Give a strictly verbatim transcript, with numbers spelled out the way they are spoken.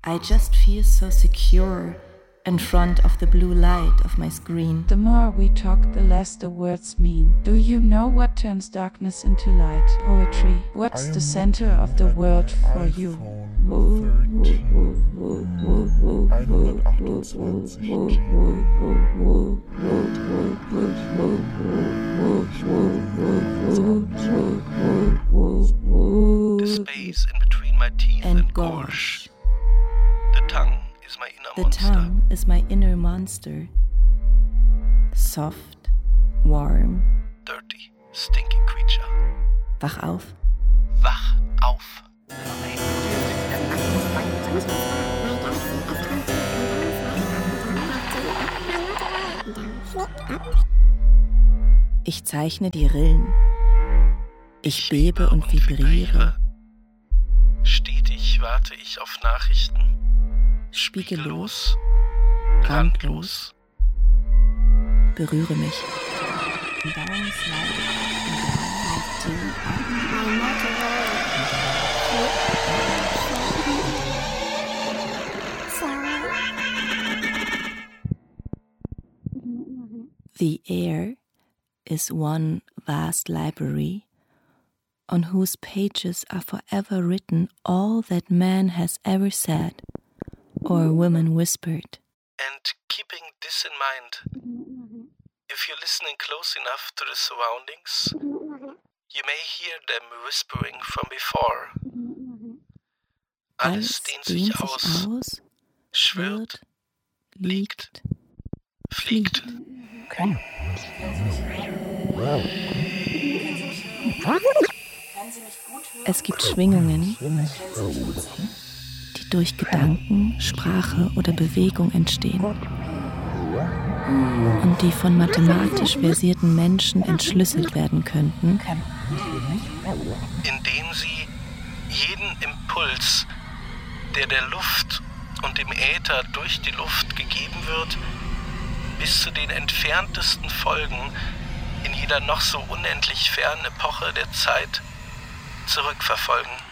I just feel so secure in front of the blue light of my screen. The more we talk, the less the words mean. Do you know what turns darkness into light? Poetry. What's the center of the world for you? The space in between my teeth and, And gorge. gorge. The tongue is my inner The monster. tongue is my inner monster. Soft, warm. Dirty, stinky creature. Wach auf. Wach auf. Ich zeichne die Rillen. Ich bebe und vibriere. Stetig warte ich auf Nachrichten. Spiegellos, randlos. berühre mich. The air is one vast library on whose pages are forever written all that man has ever said or woman whispered. And keeping this in mind, if you're listening close enough to the surroundings, you may hear them whispering from before. Alles Alles dehnt dehnt sich aus, aus, schwirrt, liegt, fliegt. Es gibt Schwingungen, die durch Gedanken, Sprache oder Bewegung entstehen und die von mathematisch versierten Menschen entschlüsselt werden könnten, Indem sie jeden Impuls, der der Luft und dem Äther durch die Luft gegeben wird, bis zu den entferntesten Folgen in jeder noch so unendlich fernen Epoche der Zeit zurückverfolgen.